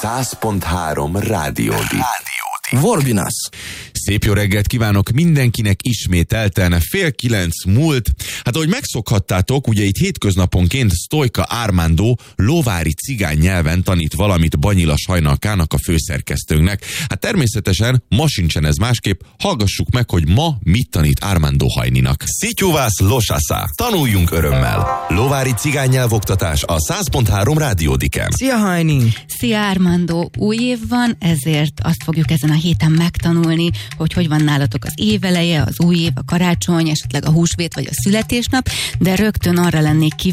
100.3 Rádiódi. Vorbinas. Szép jó reggelt kívánok mindenkinek, ismételten 8:30 múlt. Hát ahogy megszokhattátok, ugye itt hétköznaponként Sztojka Armando lovári cigány nyelven tanít valamit Banyila Sajnalkának, a főszerkesztőnknek. Hát természetesen ma sincsen ez másképp, hallgassuk meg, hogy ma mit tanít Armando Hajninak. Szityuvász losasza. Tanuljunk örömmel. Lovári cigánynyelvoktatás a 100.3 Rádiódiken. Szia Hajni! Szia Armando! Új év van, ezért azt fogjuk ezen a héten megtanulni, hogy van nálatok az éveleje, az új év, a karácsony, esetleg a húsvét vagy a születésnap, de rögtön arra lennék